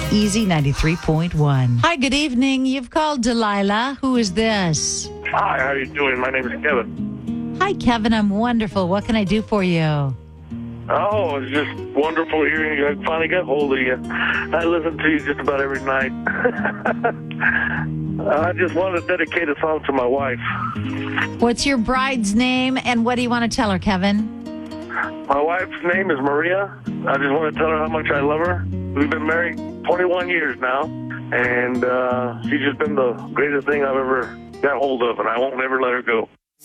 Easy 93.1. Hi, good evening. You've called Delilah. Who is this? Hi, how you doing? My name is Kevin. Hi, Kevin. I'm wonderful. What can I do for you? Oh, it's just wonderful hearing you. I finally got hold of you. I listen to you just about every night. I just want to dedicate a song to my wife. What's your bride's name, and what do you want to tell her, Kevin? My wife's name is Maria. I just want to tell her how much I love her. We've been married 21 years now, and she's just been the greatest thing I've ever got hold of, and I won't ever let her go.